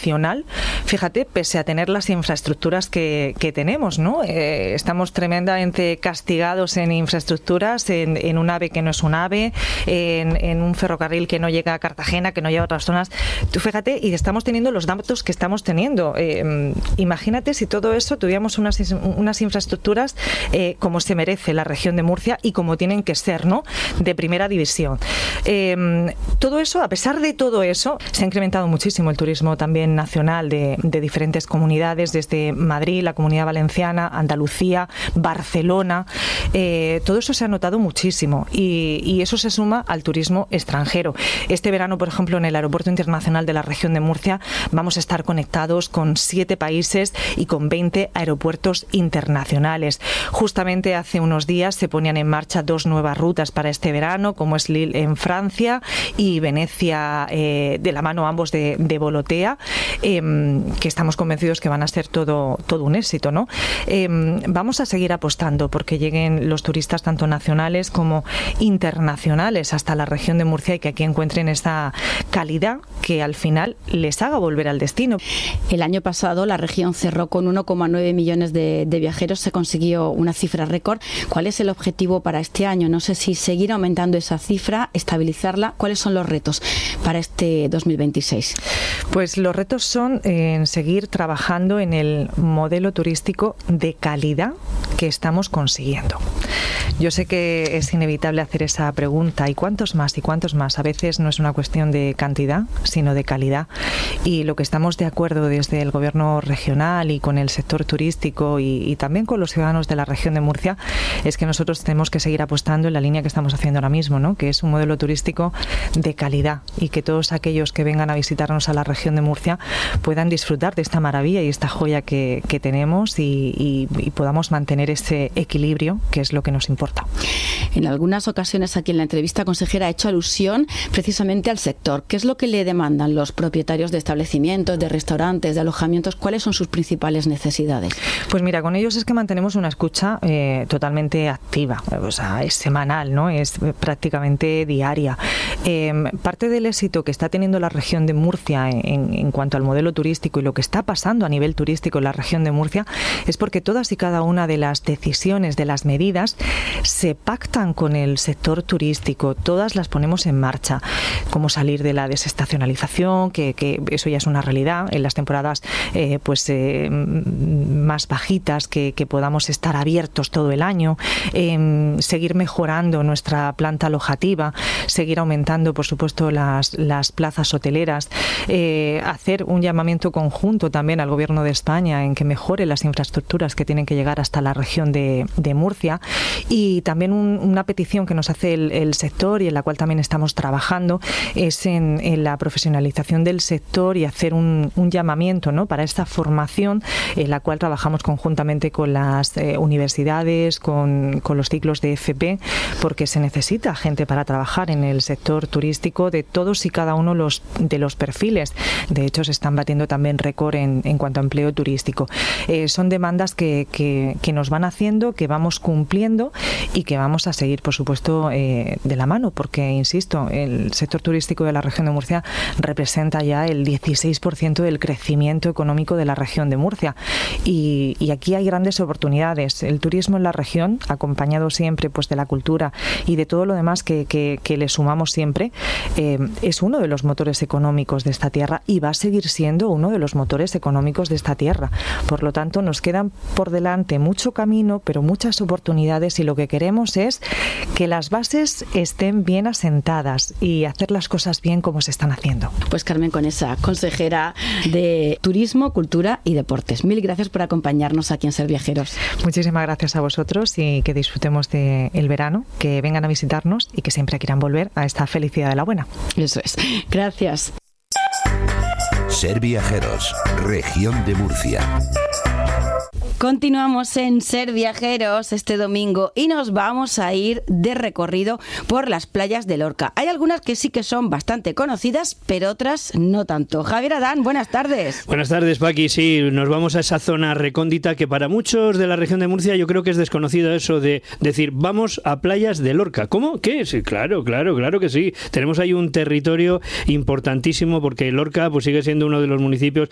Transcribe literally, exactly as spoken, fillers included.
nacional, fíjate, pese a tener las infraestructuras que, que tenemos, ¿no? Eh, estamos tremendamente castigados en infraestructuras, en, en un AVE que no es un AVE, en, en un ferrocarril que no llega a Cartagena, que no llega a otras zonas. Tú fíjate, y estamos teniendo los datos que estamos teniendo. Eh, imagínate si todo eso tuviéramos unas, unas infraestructuras eh, como se merece la región de Murcia y como tienen que ser, ¿no? De primera división. Eh, todo eso, a pesar de todo eso, se ha incrementado muchísimo el turismo también nacional de, de diferentes comunidades, desde Madrid, la Comunidad Valenciana, Andalucía, Barcelona. Eh, todo eso se ha notado muchísimo y, y eso se suma al turismo extranjero. Este verano, por ejemplo, en el Aeropuerto Internacional de la región de Murcia vamos a estar conectados con siete países y con veinte aeropuertos internacionales. Justamente hace unos días se ponían en marcha dos nuevas rutas para este verano, como es Lille en Francia y Venecia, eh, de la mano ambos de, de Volotea, eh, que estamos convencidos que van a ser todo, todo un éxito, ¿no? Eh, vamos a seguir apostando porque lleguen los turistas tanto nacionales como internacionales hasta la región de Murcia y que aquí encuentren esta calidad que al final les haga volver al destino. El año pasado la región cerró con uno coma nueve millones de, de viajeros, se consiguió una cifra récord. ¿Cuál es el objetivo para este año? No sé si seguir aumentando esa cifra, estabilizarla. ¿Cuáles son los retos para este dos mil veintiséis? Pues los retos son en seguir trabajando en el modelo turístico de calidad que estamos consiguiendo. Yo sé que es inevitable hacer esa pregunta, ¿y cuántos más? ¿Y cuántos más? A veces no es una cuestión de cantidad, sino de calidad. Y lo que estamos de acuerdo desde el Gobierno regional y con el sector turístico y, y también con los ciudadanos de la región de Murcia es que nosotros tenemos que seguir apostando en la línea que estamos haciendo ahora mismo, ¿no? Que es un modelo turístico de calidad y que todos aquellos que vengan a visitarnos a la región de Murcia puedan disfrutar de esta maravilla y esta joya que, que tenemos y, y, y podamos mantener ese equilibrio que es lo que nos importa. En algunas ocasiones aquí en la entrevista, consejera, ha hecho alusión precisamente al sector. ¿Qué es lo que le demandan los propietarios de establecimientos, de restaurantes, de alojamientos? ¿Cuáles son sus principales necesidades? Pues mira, con ellos es que mantenemos una escucha eh, totalmente activa, o sea, es semanal, ¿no? Es prácticamente diaria. Eh, parte del éxito que está teniendo la región de Murcia en, en cuanto al modelo turístico y lo que está pasando a nivel turístico en la región de Murcia es porque todas y cada una de las decisiones, de las medidas, se pactan con el sector turístico, todas las ponemos en marcha, como salir de la desestacionalización, que, que eso ya es una realidad, en las temporadas eh, pues eh, más bajitas, que, que podamos estar abiertos todo el año, eh, seguir mejorando nuestra planta alojativa, seguir aumentando, por supuesto, las, las plazas hoteleras, eh, hacer un llamamiento conjunto también al Gobierno de España en que mejore las infraestructuras que tienen que llegar hasta la región de, de Murcia. Y también un, una petición que nos hace el, el sector y en la cual también estamos trabajando es en, en la profesionalización del sector y hacer un, un llamamiento, ¿no? Para esta formación en la cual trabajamos conjuntamente con las eh, universidades, con, con los ciclos de F P, porque se necesita gente para trabajar en el sector turístico de todos y cada uno los, de los perfiles. De hecho, se están batiendo también récord en, en cuanto a empleo turístico. Eh, son demandas que, que, que nos van haciendo, que vamos cumpliendo y que vamos a seguir, por supuesto, eh, de la mano, porque, insisto, el sector turístico de la región de Murcia representa ya el dieciséis por ciento del crecimiento económico de la región de Murcia y, y aquí hay grandes oportunidades. El turismo en la región, acompañado siempre pues de la cultura y de todo lo demás que, que, que le sumamos siempre, eh, es uno de los motores económicos de esta tierra y va a seguir siendo uno de los motores económicos de esta tierra. Por lo tanto, nos quedan por delante mucho camino, pero muchas oportunidades y lo que queremos es que las bases estén bien asentadas y hacer las cosas bien como se están haciendo. Pues Carmen Conesa, consejera de Turismo, Cultura y Deportes. Mil gracias por acompañarnos aquí en Ser Viajeros. Muchísimas gracias a vosotros y que disfrutemos del verano, que vengan a visitarnos y que siempre quieran volver a esta felicidad de la buena. Eso es. Gracias. Ser Viajeros, región de Murcia. Continuamos en Ser Viajeros este domingo y nos vamos a ir de recorrido por las playas de Lorca. Hay algunas que sí que son bastante conocidas, pero otras no tanto. Javier Adán, buenas tardes. Buenas tardes, Paqui. Sí, nos vamos a esa zona recóndita que para muchos de la región de Murcia yo creo que es desconocido eso de decir vamos a playas de Lorca. ¿Cómo? ¿Qué? Sí, claro, claro, claro que sí. Tenemos ahí un territorio importantísimo porque Lorca pues sigue siendo uno de los municipios